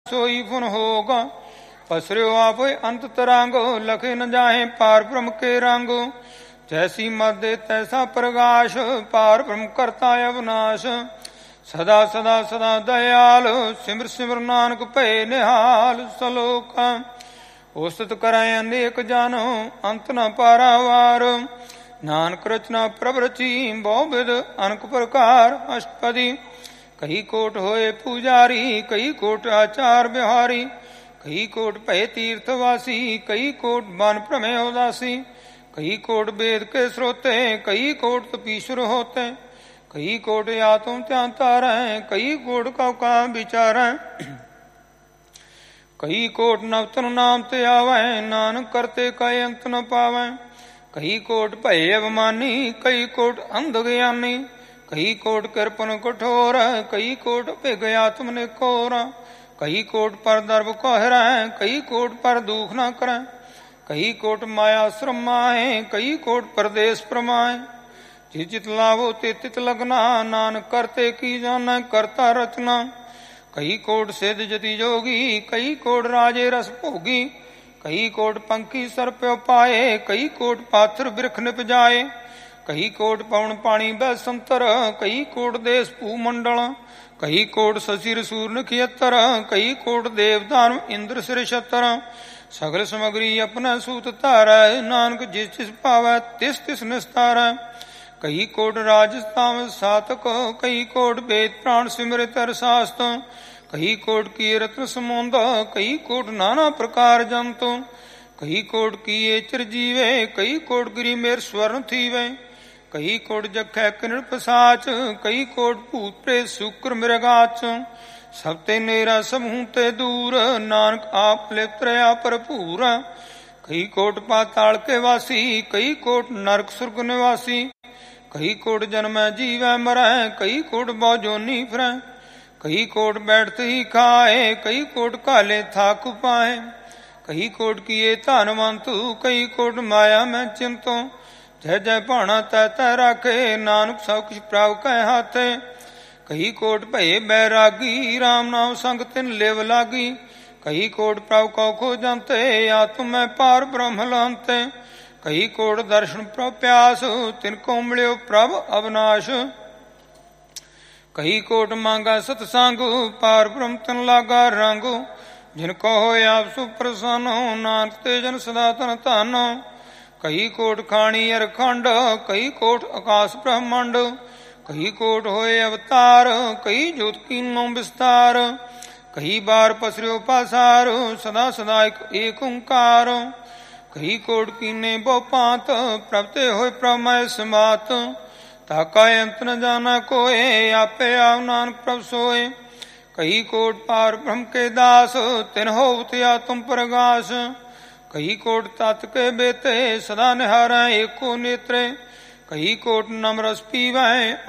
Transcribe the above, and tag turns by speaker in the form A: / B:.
A: सोई फुन होगा पसर्यो आप अंत तरांगो लखे न जाहे पार ब्रह्म के रांगो जैसी मत दे तैसा प्रकाश पार ब्रह्म करता अविनाश सदा सदा सदा दयाल सिमर सिमर नानक भय निहाल सलोक उस्तत कराए अनेक जानो अंत न पारावार नानक रचना प्रभ रची बहु विध अनक प्रकार अष्टपदी कई कोट होए पुजारी कई कोट आचार बिहारी कई कोट भय तीर्थवासी कई कोट बन प्रमेय उदासी कई कोट वेद के स्रोते कई कोट तपीश्वर होते कई कोट आत्म त्यागता रहे कई कोट का विचार कई कोट नवतन नाम ते आवे नानक करते कई अंत न पावे कई कोट भय अभिमानी कई कोट अंध ज्ञानी कई कोट कृपन कठोर कई कोट भिग आत्म ने कोर कई कोट पर दर्भ कहर कई कोट पर दुख न कर कई कोट माया श्रम माहे कई कोट परदेश प्रमाए जिस चित लाभो ते तित लगना नानक करते की जान करता रचना कई कोट सिद्ध जति जोगी कई कोट राजे रस भोगी कई कोट पंखी सर्प्यो पाए कई कोट पाथर बिरख निप जाए कई कोट पवन पानी बैसंतर कई कोट देश भूमंडल कई कोट शशिर सूर नखियतर कई कोट देवदान इंद्र सिर छतर सगल सामग्री अपना सूत तार नानक जिस जिस पावै तिस तिस निस्तार कई कोट राजस्ताम सातक कई कोट वेद प्राण सिमरित शास्त कई कोट की रत्न समुंद कई कोट नाना प्रकार जंत कई कोट की चिरजीवे कई कोट गिरी मेर स्वर्ण थीवे कई कोट जखै किरण पसाच कई कोट भूत प्रेत शुक्र मृगाच सब ते नेरा समूह ते दूर नानक आप लिप्त रहा भरपूर कई कोट पाताल के वासी कई कोट नरक सुर्ग निवासी कई कोट जन्म जीवै मरै कई कोट बहुजोनी फिरै कई कोट बैठते ही खाए कई कोट काले थाक पाए कई कोट किए धनवंतु कई कोट माया में चिंतो जय जय भाणा तै तै राखे नानक सब कुछ प्राप्त कै हाथे कई कोट भय बैरागी राम नाम संग तिन लिव लागी कई कोट प्रभ कौ खो जानते आत्म में पार ब्रह्म लहंते कई कोट दर्शन प्रभ प्यास तिनको मिल्यो प्रभ अविनाश कई कोट मांगा सतसंग पार ब्रह्म तिन लागा रंग जिनको हो आप सुप्रसन्न नानक ते जन सदा तन धन कई कोट खाणी अरखंड कई कोट आकाश ब्रह्मंड कई कोट होए अवतार कई ज्योत कीनो विस्तार कई बार पसर्यो पासार सदा सदा एक ओंकार कई कोट कीने बहुपात प्रभते होए प्रमय समात ताका अंत न जाना कोय आपे आव नानक प्रभ सोए कई कोट पार ब्रह्म के दास तिन होवत आत्म प्रगास कई कोट तत् के बेते सदा निहारै एको नेत्रे कई कोट नमरस पीवै